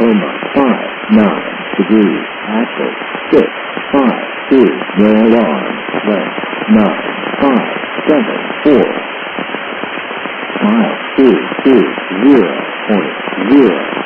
Oklahoma 5-9 degrees. Axle 6-5 2. No alarm. Left 9-5-7-4. Mile 220.0.